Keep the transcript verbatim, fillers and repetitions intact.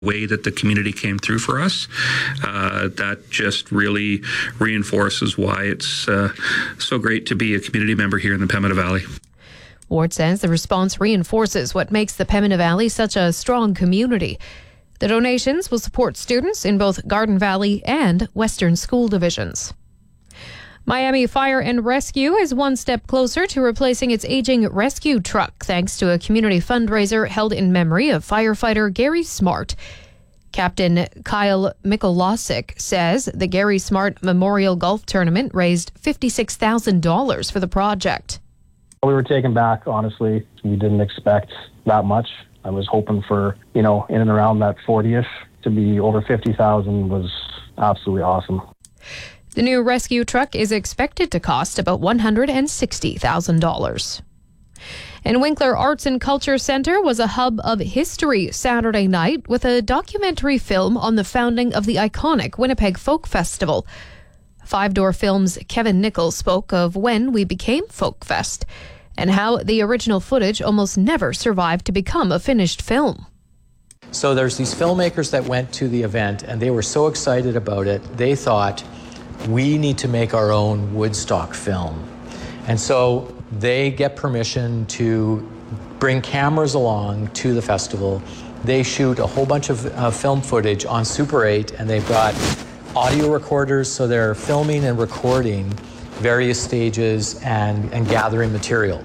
way that the community came through for us. Uh, that just really reinforces why it's uh, so great to be a community member here in the Pembina Valley. Ward says the response reinforces what makes the Pembina Valley such a strong community. The donations will support students in both Garden Valley and Western school divisions. Miami Fire and Rescue is one step closer to replacing its aging rescue truck thanks to a community fundraiser held in memory of firefighter Gary Smart. Captain Kyle Mikolasic says the Gary Smart Memorial Golf Tournament raised fifty-six thousand dollars for the project. We were taken back, honestly. We didn't expect that much. I was hoping for, you know, in and around that forty-ish. To be over fifty thousand was absolutely awesome. The new rescue truck is expected to cost about one hundred sixty thousand dollars. And Winkler Arts and Culture Centre was a hub of history Saturday night with a documentary film on the founding of the iconic Winnipeg Folk Festival. Five Door Films' Kevin Nichols spoke of when we became Folkfest and how the original footage almost never survived to become a finished film. So there's these filmmakers that went to the event and they were so excited about it, they thought, we need to make our own Woodstock film. And so they get permission to bring cameras along to the festival. They shoot a whole bunch of uh, film footage on Super eight, and they've got audio recorders, so they're filming and recording various stages and, and gathering material.